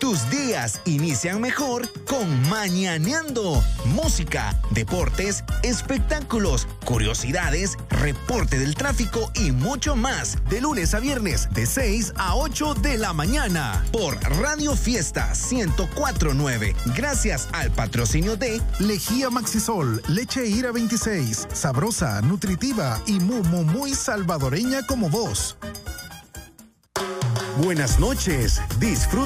Tus días inician mejor con Mañaneando. Música, deportes, espectáculos, curiosidades, reporte del tráfico y mucho más. De lunes a viernes, de 6 a 8 de la mañana. Por Radio Fiesta 104.9. Gracias al patrocinio de Lejía Maxisol, leche Ira 26. Sabrosa, nutritiva y muy salvadoreña como vos. Buenas noches. Disfruta.